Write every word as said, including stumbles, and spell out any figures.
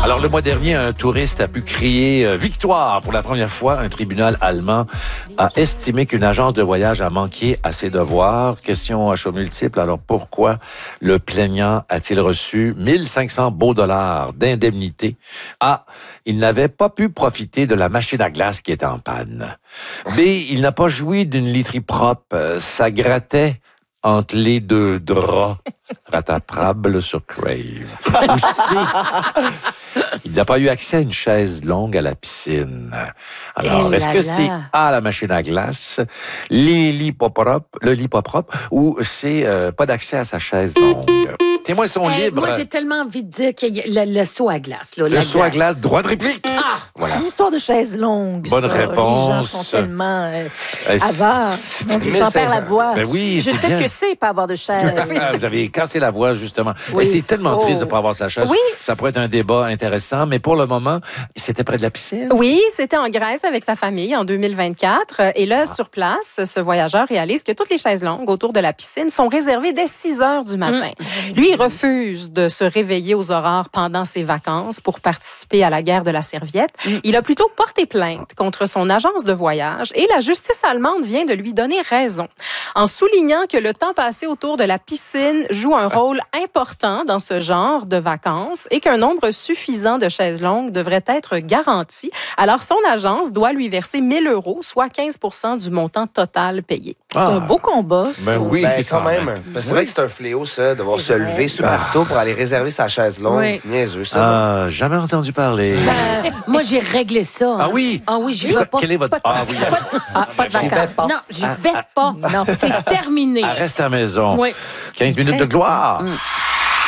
Alors, le mois dernier, un touriste a pu crier euh, « Victoire » pour la première fois. Un tribunal allemand a estimé qu'une agence de voyage a manqué à ses devoirs. Question à choix multiple. Alors, pourquoi le plaignant a-t-il reçu mille cinq cents beaux dollars d'indemnité? A. Il n'avait pas pu profiter de la machine à glace qui était en panne. B. Il n'a pas joui d'une literie propre. Ça grattait entre les deux draps. Rattrapable sur Crave. Ou C. Il n'a pas eu accès à une chaise longue à la piscine. Alors, Eh est-ce là que là. c'est A, la machine à glace, les lits pas propres, le lit pas propre, ou c'est euh, pas d'accès à sa chaise longue? Témoins sont Hey, libres. moi, j'ai tellement envie de dire qu'il y a le, le saut à glace. Là, Le la saut à glace, droit de réplique. Ah! Voilà. C'est une histoire de chaise longue. Bonne ça. réponse. Les gens sont tellement euh, Euh, avares. c'est- Donc, Mais j'en c'est perds ça. la voix. Ben oui, Je c'est sais bien. ce que c'est, pas avoir de chaise. Ah, vous avez cassé la voix, justement. Oui. Et c'est tellement Oh. triste de ne pas avoir sa chaise. Oui. Ça pourrait être un débat intéressant, mais pour le moment, c'était près de la piscine. Oui, c'était en Grèce avec sa famille en deux mille vingt-quatre. Et là, sur place, ce voyageur réalise que toutes les chaises longues autour de la piscine sont réservées dès six heures du matin. Lui, il refuse de se réveiller aux aurores pendant ses vacances pour participer à la guerre de la serviette. Il a plutôt porté plainte contre son agence de voyage et la justice allemande vient de lui donner raison en soulignant que le temps passé autour de la piscine joue un rôle important dans ce genre de vacances et qu'un nombre suffisant de chaises longues devrait être garanti. Alors, son agence doit lui verser mille euros, soit quinze pour cent du montant total payé. C'est un beau combat, ça. Ben oui, Ben, quand même. Parce que c'est vrai que c'est un fléau, ça, devoir se lever super tôt pour aller réserver sa chaise longue. Oui. C'est niaiseux, ça. Ah, jamais entendu parler. Euh, moi, j'ai réglé ça. hein. Ah oui? Ah oui, j'y C'est quoi- vais pas. Quel est votre... Ah oui. Ah, pas de J'y vais vacances. pas. Non, j'y vais pas. Non, c'est terminé. Elle reste à la maison. Oui. quinze minutes de Très gloire. Mm.